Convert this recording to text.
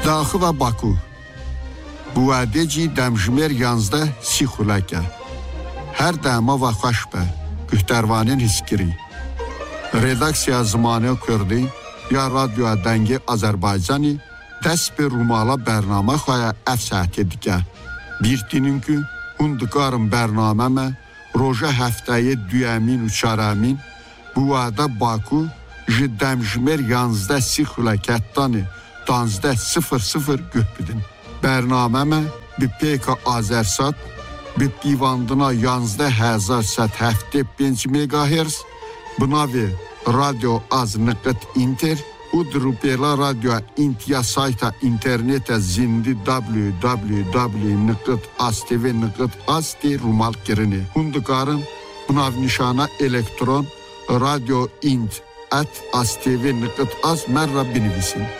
Daxı və Baku. Bu adeci demjmer 11 سی خولکه. هر دما و خوش به گهتروانین هسکری. Redaksiya Zamanı Kürdi ya radyo denge Azerbaycanı dest bir rumala bername xoya efsat edike. Bir tininkü hundukarım bernameme roja haftayı düyemin uçaramin bu ada Baku jiddemjmer 11 سی xulakettanı 11:00 göhbidin. Bernameme bir peka Azersat bir pivandına 11,775 MHz Bınavi radyo az nıqıt inter udrupela radyo intiya sayta internete zindi www.astv.ast rumal kirini. Hundukarın bınav nişana elektron radyo int at astv.az merra binivisin.